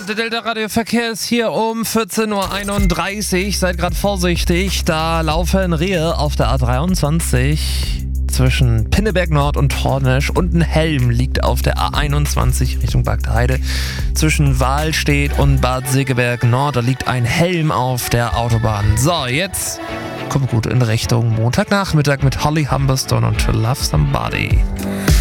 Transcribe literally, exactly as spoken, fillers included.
der Delta Radio Verkehr ist hier um vierzehn Uhr einunddreißig. Seid gerade vorsichtig, da laufen Rehe auf der A dreiundzwanzig zwischen Pinneberg Nord und Hornisch und ein Helm liegt auf der A einundzwanzig Richtung Bagdeheide. Zwischen Wahlstedt und Bad Segeberg Nord, da liegt ein Helm auf der Autobahn. So, jetzt kommt gut in Richtung Montagnachmittag mit Holly Humberstone und To Love Somebody.